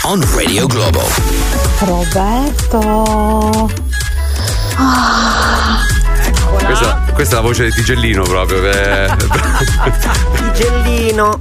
on Radio Globo. Roberto. Questa è la voce di Tigellino proprio. Tigellino.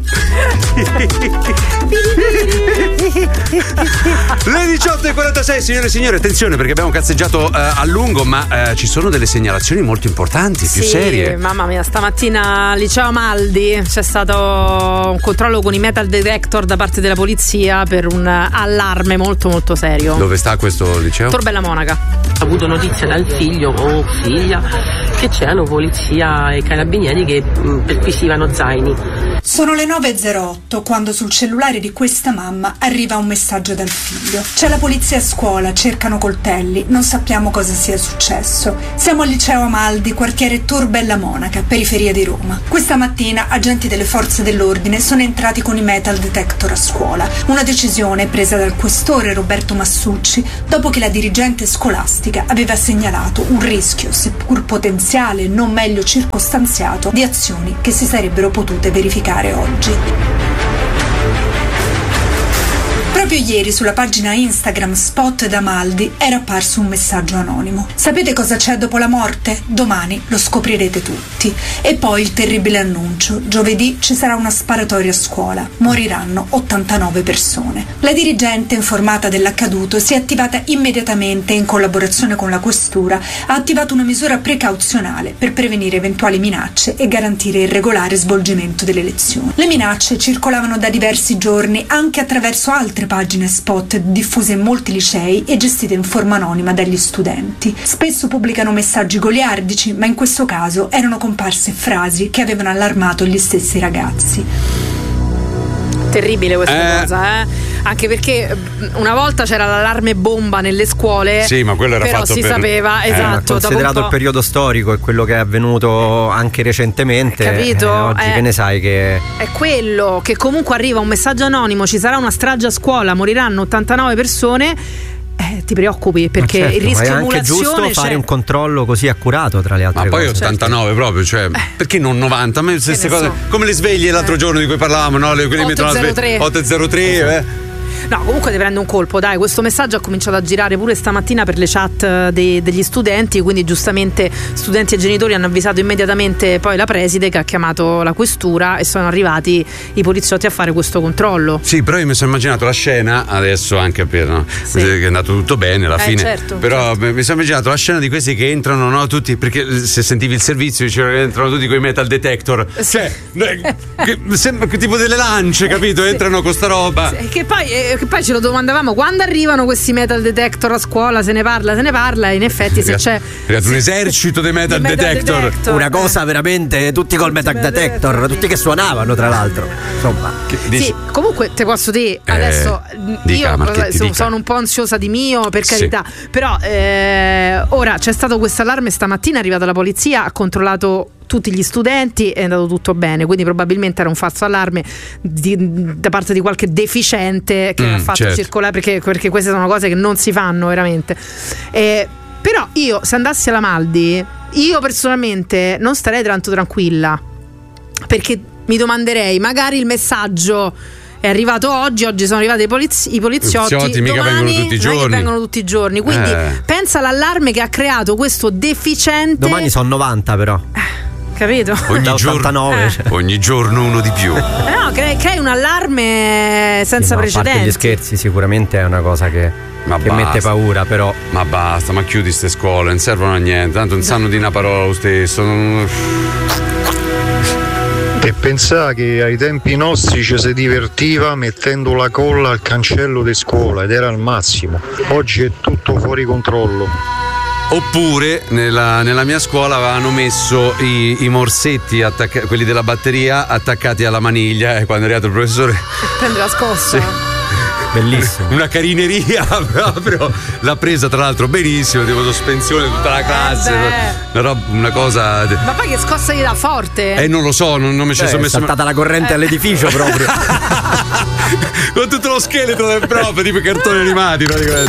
Le 18:46, signore e signori, attenzione perché abbiamo cazzeggiato a lungo, ma ci sono delle segnalazioni molto importanti, più serie. Mamma mia, stamattina al liceo Amaldi c'è stato un controllo con i metal detector da parte della polizia per un allarme molto molto serio. Dove sta questo liceo? Tor Bella Monaca. Ho avuto notizia dal figlio o figlia che c'erano polizia e carabinieri che perquisivano zaini. Sono le 9:08 quando sul cellulare di questa mamma arriva un messaggio dal figlio. C'è la polizia a scuola, cercano coltelli, non sappiamo cosa sia successo. Siamo al liceo Amaldi, quartiere Tor Bella Monaca, periferia di Roma. Questa mattina agenti delle forze dell'ordine sono entrati con i metal detector a scuola. Una decisione presa dal questore Roberto Massucci dopo che la dirigente scolastica aveva segnalato un rischio, seppur potenziale e non meglio circostanziato, di azioni che si sarebbero potute verificare oggi. Proprio ieri sulla pagina Instagram Spot d'Amaldi era apparso un messaggio anonimo. Sapete cosa c'è dopo la morte? Domani lo scoprirete tutti. E poi il terribile annuncio: giovedì ci sarà una sparatoria a scuola, moriranno 89 persone. La dirigente, informata dell'accaduto, si è attivata immediatamente e in collaborazione con la questura ha attivato una misura precauzionale per prevenire eventuali minacce e garantire il regolare svolgimento delle lezioni. Le minacce circolavano da diversi giorni anche attraverso altre pagine spot diffuse in molti licei e gestite in forma anonima dagli studenti. Spesso pubblicano messaggi goliardici, ma in questo caso erano comparse frasi che avevano allarmato gli stessi ragazzi. Terribile questa cosa, anche perché una volta c'era l'allarme bomba nelle scuole. Sì, ma quello era però fatto si sapeva, esatto. Considerato il periodo storico e quello che è avvenuto anche recentemente, capito? Oggi che ne sai che è quello che comunque arriva un messaggio anonimo: ci sarà una strage a scuola, moriranno 89 persone. Ti preoccupi perché certo, il rischio è anche emulazione giusto fare un controllo così accurato tra le altre cose. Ma poi cose. 89 proprio, cioè perché non 90? A me queste cose, so. come le sveglie l'altro giorno di cui parlavamo, no? Quelli mettono la sveglia 803. No, comunque ti prende un colpo, dai. Questo messaggio ha cominciato a girare pure stamattina per le chat degli studenti, quindi giustamente studenti e genitori hanno avvisato immediatamente poi la preside, che ha chiamato la questura, e sono arrivati i poliziotti a fare questo controllo. Sì, però io mi sono immaginato la scena adesso, anche per che è andato tutto bene alla fine, certo, però mi sono immaginato la scena di questi che entrano, no, tutti, perché se sentivi il servizio dicevano che entrano tutti con i metal detector, cioè che tipo delle lance, capito? Entrano con sta roba. Che poi ce lo domandavamo: quando arrivano questi metal detector a scuola? Se ne parla e in effetti se c'è un esercito dei metal detector. Una cosa veramente, tutti col metal detector, tutti che suonavano tra l'altro, insomma. Sì, comunque te posso dire adesso, io sono un po' ansiosa di mio, per carità, però ora c'è stato questo allarme stamattina, è arrivata la polizia, ha controllato tutti gli studenti, è andato tutto bene, quindi probabilmente era un falso allarme da parte di qualche deficiente che ha fatto circolare, perché queste sono cose che non si fanno veramente. Però io, se andassi alla Maldi, io personalmente non starei tanto tranquilla, perché mi domanderei: magari il messaggio è arrivato oggi sono arrivati i poliziotti mica domani vengono tutti i giorni. Quindi pensa all'allarme che ha creato questo deficiente. Domani sono 90 però. Capito? Ogni giorno uno di più. No, crei un allarme senza precedenti. A parte gli scherzi, sicuramente è una cosa che mette paura, però. Ma basta, ma chiudi ste scuole, non servono a niente, tanto non sanno di una parola lo stesso. E pensare che ai tempi nostri ci si divertiva mettendo la colla al cancello di scuola ed era al massimo. Oggi è tutto fuori controllo. Oppure nella mia scuola avevano messo i morsetti, quelli della batteria, attaccati alla maniglia, e quando è arrivato il professore prende la scossa. Sì. Bellissimo. Una carineria proprio. L'ha presa tra l'altro benissimo, tipo sospensione tutta la classe. Una cosa. Ma poi che scossa gli dà forte? Non lo so, non mi ci sono messo. È saltata la corrente all'edificio proprio. Con tutto lo scheletro del prof, tipo i cartoni animati praticamente.